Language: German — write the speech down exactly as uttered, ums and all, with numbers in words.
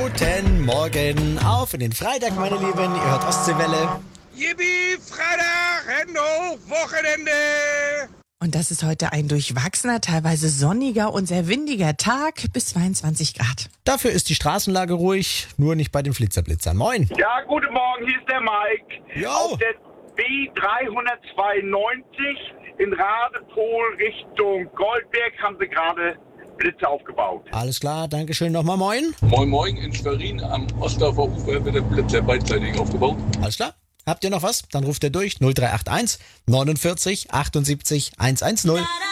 Guten Morgen auf in den Freitag, meine Lieben. Ihr hört Ostseewelle. Yippie, Freitag, Hände hoch, Wochenende! Und das ist heute ein durchwachsener, teilweise sonniger und sehr windiger Tag bis zweiundzwanzig Grad. Dafür ist die Straßenlage ruhig, nur nicht bei den Flitzerblitzern. Moin. Ja, guten Morgen, hier ist der Mike. Jo. Auf der B dreihundertzweiundneunzig in Radepohl Richtung Goldberg haben sie gerade Blitze aufgebaut. Alles klar, Dankeschön nochmal, moin. Moin Moin, in Schwerin am Osterfer Ufer wird der Blitzer beidseitig aufgebaut. Alles klar. Habt ihr noch was? Dann ruft ihr durch null drei acht eins neunundvierzig achtundsiebzig hundertzehn.